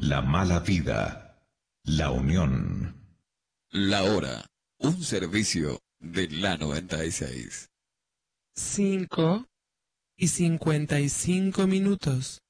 la mala vida, la unión. La hora, un servicio de la 96. 5:55.